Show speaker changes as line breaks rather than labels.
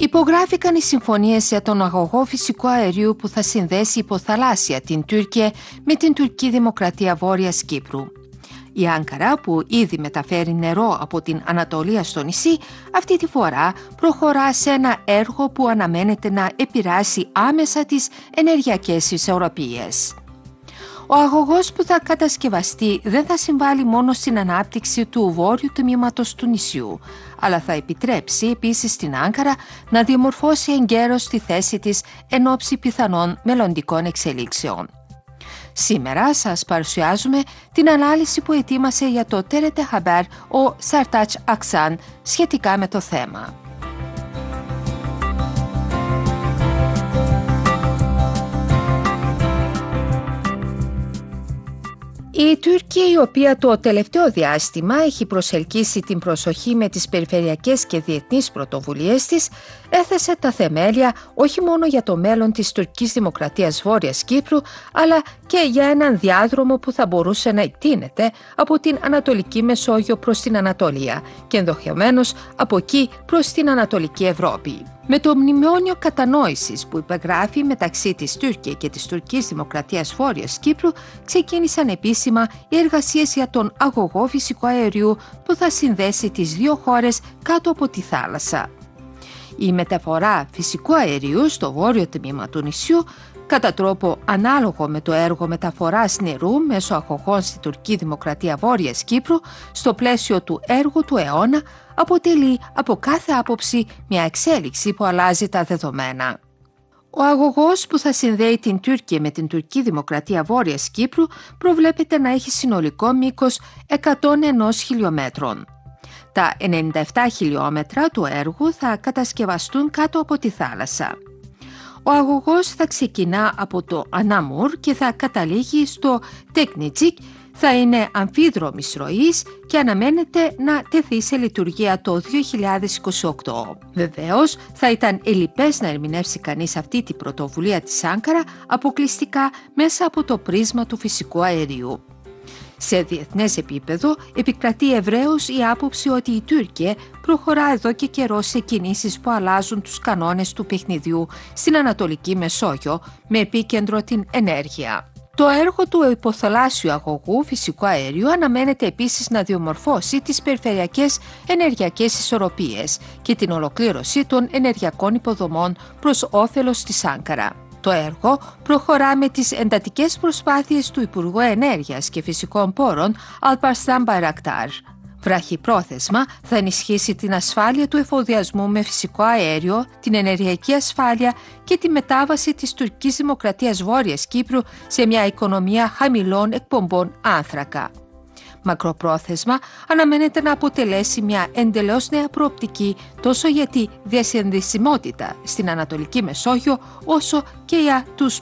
Υπογράφηκαν οι συμφωνίες για τον αγωγό φυσικού αερίου που θα συνδέσει υποθαλάσσια την Τουρκία με την τουρκική δημοκρατία Βόρειας Κύπρου. Η Άνκαρα, που ήδη μεταφέρει νερό από την Ανατολία στο νησί, αυτή τη φορά προχωρά σε ένα έργο που αναμένεται να επηρεάσει άμεσα τις ενεργειακές ισορροπίες. Ο αγωγός που θα κατασκευαστεί δεν θα συμβάλλει μόνο στην ανάπτυξη του βόρειου τμήματος του νησιού, αλλά θα επιτρέψει επίσης στην Άνκαρα να διαμορφώσει εγκαίρως τη θέση της εν ώψη πιθανών μελλοντικών εξελίξεων. Σήμερα σας παρουσιάζουμε την ανάλυση που ετοίμασε για το TRT Haber ο Σαρτάτς Αξάν σχετικά με το θέμα. Η Τουρκία, η οποία το τελευταίο διάστημα έχει προσελκύσει την προσοχή με τις περιφερειακές και διεθνείς πρωτοβουλίες της, έθεσε τα θεμέλια όχι μόνο για το μέλλον της τουρκικής δημοκρατίας Βόρειας Κύπρου, αλλά και για έναν διάδρομο που θα μπορούσε να εκτείνεται από την Ανατολική Μεσόγειο προς την Ανατολία και ενδεχομένως από εκεί προς την Ανατολική Ευρώπη. Με το μνημόνιο κατανόησης που υπεγράφει μεταξύ της Τουρκία και της Τουρκικής Δημοκρατίας Βόρειας Κύπρου, ξεκίνησαν επίσημα οι εργασίες για τον αγωγό φυσικού αερίου που θα συνδέσει τις δύο χώρες κάτω από τη θάλασσα. Η μεταφορά φυσικού αερίου στο βόρειο τμήμα του νησιού, κατά τρόπο ανάλογο με το έργο μεταφοράς νερού μέσω αγωγών στην Τουρκική Δημοκρατία Βόρειας Κύπρου, στο πλαίσιο του έργου του αιώνα, αποτελεί από κάθε άποψη μια εξέλιξη που αλλάζει τα δεδομένα. Ο αγωγός που θα συνδέει την Τουρκία με την Τουρκική Δημοκρατία Βόρειας Κύπρου προβλέπεται να έχει συνολικό μήκος 101 χιλιόμετρων. Τα 97 χιλιόμετρα του έργου θα κατασκευαστούν κάτω από τη θάλασσα. Ο αγωγός θα ξεκινά από το Ανάμουρ και θα καταλήγει στο Τεκνιτζίκ, θα είναι αμφίδρομης ροής και αναμένεται να τεθεί σε λειτουργία το 2028. Βεβαίως, θα ήταν ελλιπές να ερμηνεύσει κανείς αυτή την πρωτοβουλία της Άνκαρα αποκλειστικά μέσα από το πρίσμα του φυσικού αερίου. Σε διεθνές επίπεδο επικρατεί ευρέως η άποψη ότι η Τουρκία προχωρά εδώ και καιρό σε κινήσεις που αλλάζουν τους κανόνες του παιχνιδιού στην Ανατολική Μεσόγειο με επίκεντρο την ενέργεια. Το έργο του υποθαλάσσιου αγωγού φυσικού αερίου αναμένεται επίσης να διαμορφώσει τις περιφερειακές ενεργειακές ισορροπίες και την ολοκλήρωση των ενεργειακών υποδομών προς όφελος της Άνκαρα. Το έργο προχωρά με τις εντατικές προσπάθειες του Υπουργού Ενέργειας και Φυσικών Πόρων Alparslan Bayraktar. Βραχυπρόθεσμα θα ενισχύσει την ασφάλεια του εφοδιασμού με φυσικό αέριο, την ενεργειακή ασφάλεια και τη μετάβαση της Τουρκικής Δημοκρατίας Βόρειας Κύπρου σε μια οικονομία χαμηλών εκπομπών άνθρακα. Μακροπρόθεσμα αναμένεται να αποτελέσει μια εντελώς νέα προοπτική τόσο για τη διασυνδεσιμότητα στην Ανατολική Μεσόγειο όσο και για τους